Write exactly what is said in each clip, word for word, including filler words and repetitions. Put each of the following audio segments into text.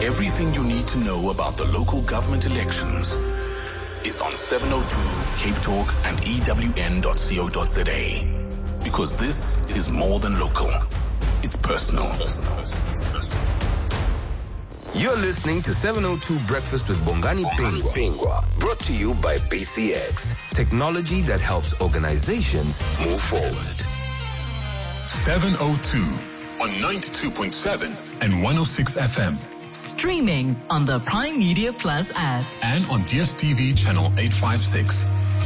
Everything you need to know about the local government elections is on seven oh two Cape Talk and E W N dot co dot za. Because this is more than local. It's personal. personal. It's personal. You're listening to seven oh two Breakfast with Bongani Pingwa, brought to you by B C X, technology that helps organizations move forward. seven oh two on ninety-two point seven and one oh six F M. Streaming on the Prime Media Plus app. And on D S T V channel eight fifty-six.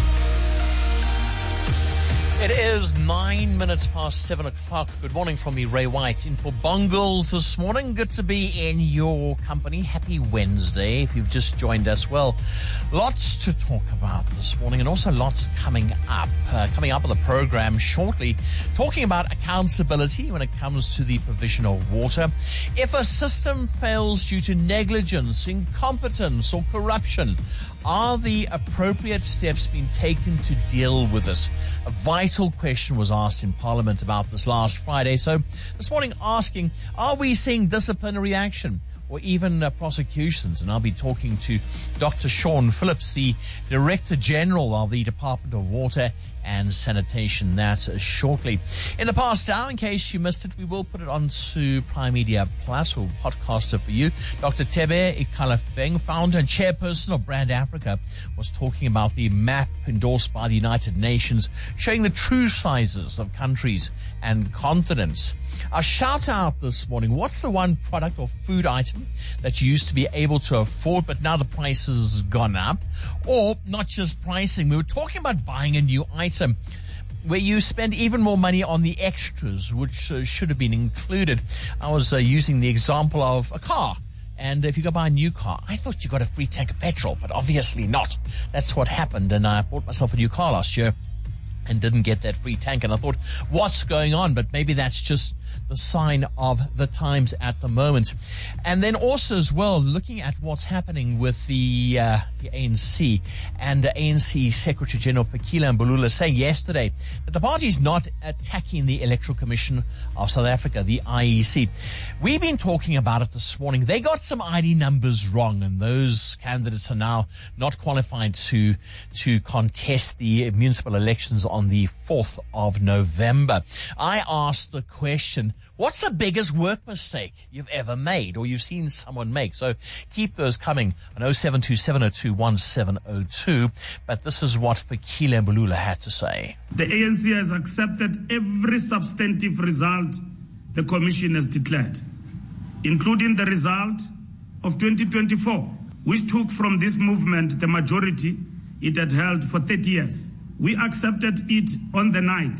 It is nine minutes past seven o'clock. Good morning from me, Ray White, in for Bongles this morning. Good to be in your company. Happy Wednesday if you've just joined us. Well, lots to talk about this morning and also lots coming up. Uh, coming up on the program shortly, talking about accountability when it comes to the provision of water. If a system fails due to negligence, incompetence or corruption, are the appropriate steps being taken to deal with this? A vital question was asked in Parliament about this last Friday. So this morning asking, are we seeing disciplinary action or even uh, prosecutions? And I'll be talking to Doctor Sean Phillips, the Director General of the Department of Water and Sanitation, that uh, shortly. In the past hour, in case you missed it, we will put it onto Prime Media Plus or podcaster for you. Doctor Tebe Ikalafeng, founder and chairperson of Brand Africa, was talking about the map endorsed by the United Nations, showing the true sizes of countries and continents. A shout out this morning, what's the one product or food item that you used to be able to afford, but now the price has gone up? Or not just pricing, we were talking about buying a new item where you spend even more money on the extras, which uh, should have been included. I was uh, using the example of a car. And if you go buy a new car, I thought you got a free tank of petrol, but obviously not. That's what happened. And I bought myself a new car last year and didn't get that free tank. And I thought, what's going on? But maybe that's just the sign of the times at the moment. And then also as well, looking at what's happening with the, uh, the A N C and the A N C Secretary General Fikile Mbalula saying yesterday that the party is not attacking the Electoral Commission of South Africa, the I E C. We've been talking about it this morning. They got some I D numbers wrong, and those candidates are now not qualified to, to contest the municipal elections on the fourth of November. I asked the question, what's the biggest work mistake you've ever made or you've seen someone make? So keep those coming on oh seven two seven oh two one seven oh two. But this is what Fikile Mbalula had to say. The A N C has accepted every substantive result the Commission has declared, including the result of twenty twenty-four, which took from this movement the majority it had held for thirty years. We accepted it on the night.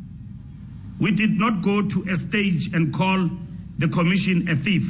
We did not go to a stage and call the Commission a thief.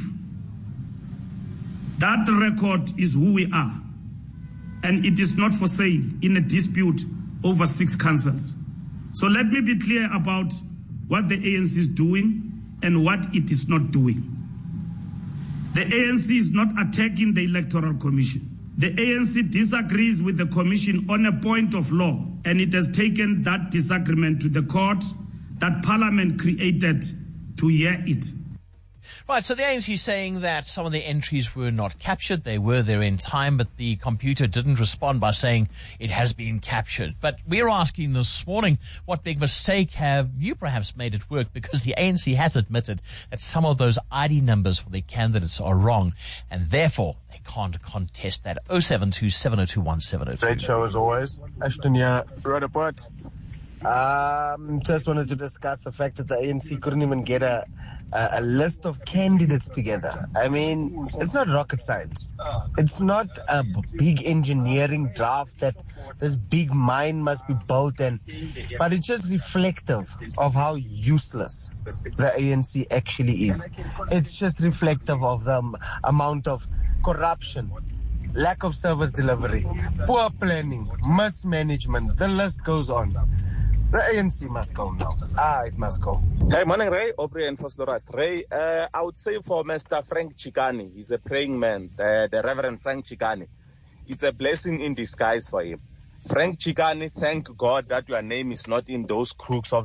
That record is who we are, and it is not for sale in a dispute over six councils. So let me be clear about what the A N C is doing and what it is not doing. The A N C is not attacking the Electoral Commission. The A N C disagrees with the Commission on a point of law, and it has taken that disagreement to the court that Parliament created to hear it. Right, so the A N C is saying that some of the entries were not captured. They were there in time, but the computer didn't respond by saying it has been captured. But we're asking this morning, what big mistake have you perhaps made it work? Because the A N C has admitted that some of those I D numbers for the candidates are wrong, and therefore they can't contest that. oh seven two seven oh two one seven oh two. Great show as always. Ashton here, right report. Um, just wanted to discuss the fact that the A N C couldn't even get a, a, a list of candidates together. I mean, it's not rocket science. It's not a big engineering draft that this big mine must be built in, but it's just reflective of how useless the A N C actually is. It's just reflective of the um, amount of corruption, lack of service delivery, poor planning, mismanagement, the list goes on. The A N C must go now. Ah, it must go. Hey, morning, Ray. Aubrey and Phosphorus. Ray, uh, I would say for Mister Frank Chikane, he's a praying man, the, the Reverend Frank Chikane. It's a blessing in disguise for him. Frank Chikane, thank God that your name is not in those crooks of